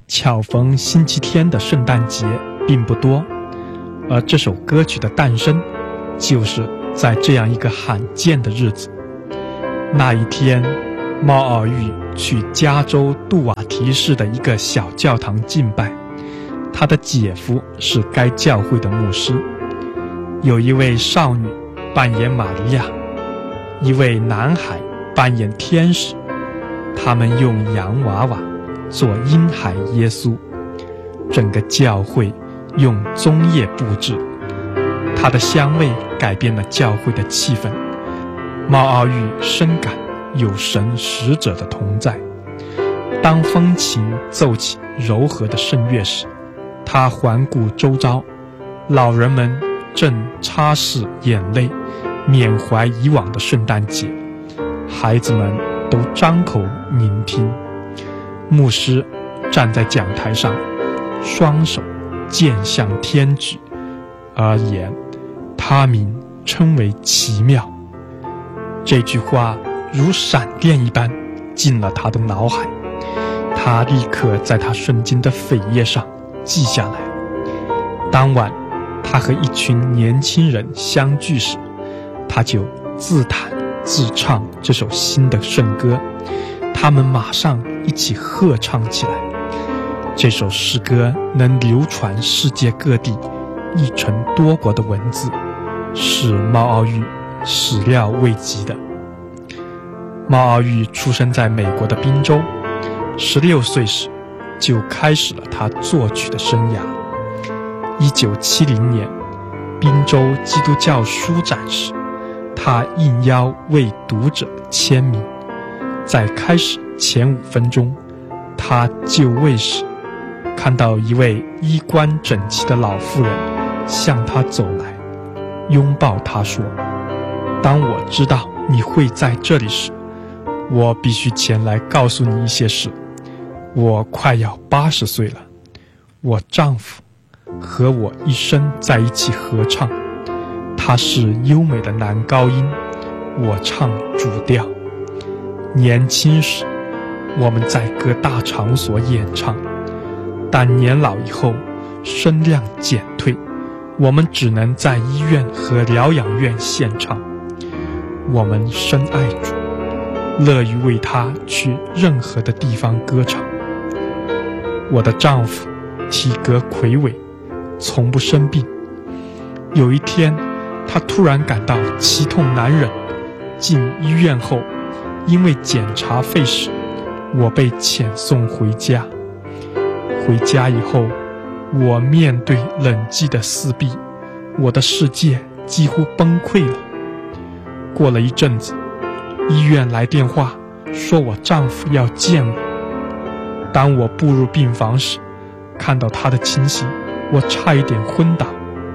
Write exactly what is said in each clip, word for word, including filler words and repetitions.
巧逢星期天的圣诞节并不多，而这首歌曲的诞生就是在这样一个罕见的日子。那一天，猫奥玉去加州杜瓦提市的一个小教堂敬拜，他的姐夫是该教会的牧师。有一位少女扮演玛利亚，一位男孩扮演天使，他们用洋娃娃做婴孩耶稣。整个教会用棕叶布置，它的香味改变了教会的气氛。猫奥玉深感有神使者的同在。当风琴奏起柔和的圣乐时，他环顾周遭，老人们正擦拭眼泪，缅怀以往的圣诞节，孩子们都张口聆听。牧师站在讲台上，双手剑向天举，而言他名称为奇妙。这句话如闪电一般进了他的脑海，他立刻在他圣经的扉页上记下来。当晚他和一群年轻人相聚时，他就自弹自唱这首新的圣歌，他们马上一起合唱起来。这首诗歌能流传世界各地一成多国的文字，是猫奥玉始料未及的。猫奥玉出生在美国的宾州，十六岁时就开始了他作曲的生涯。一九七零年，宾州基督教书展时，他应邀为读者签名。在开始前五分钟，他就位时，看到一位衣冠整齐的老妇人向他走来，拥抱他说：当我知道你会在这里时，我必须前来告诉你一些事。我快要八十岁了，我丈夫和我一生在一起合唱，他是优美的男高音，我唱主调。年轻时我们在各大场所演唱，但年老以后声量减退，我们只能在医院和疗养院献唱。我们深爱主，乐于为他去任何的地方歌唱。我的丈夫体格魁伟，从不生病。有一天，他突然感到奇痛难忍，进医院后，因为检查费时，我被遣送回家。回家以后，我面对冷寂的四壁，我的世界几乎崩溃了。过了一阵子，医院来电话说我丈夫要见我。当我步入病房时，看到他的情形，我差一点昏倒。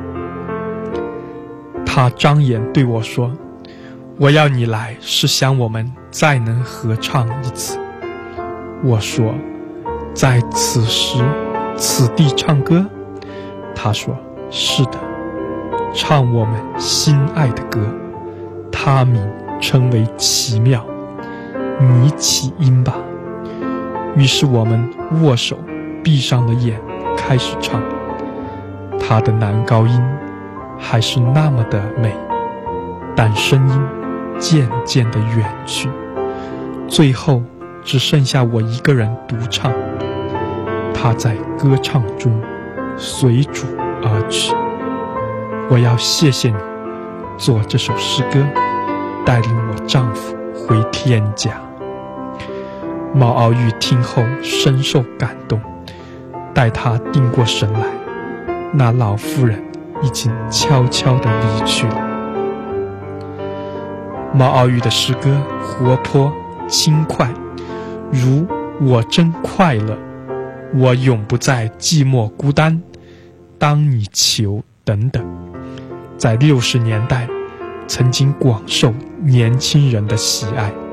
他张眼对我说：我要你来是想我们再能合唱一次。我说：在此时此地唱歌？他说：是的，唱我们心爱的歌，他名称为奇妙。你起音吧。于是我们握手，闭上了眼，开始唱。他的男高音还是那么的美，但声音渐渐地远去，最后只剩下我一个人独唱。他在歌唱中随主而去。我要谢谢你做这首诗歌，带领我丈夫回天家。猫奥玉听后深受感动，待他定过神来，那老妇人已经悄悄地离去了。猫奥玉的诗歌活泼轻快，如我真快乐，我永不再寂寞孤单，当你求等等，在六十年代曾经广受年轻人的喜爱。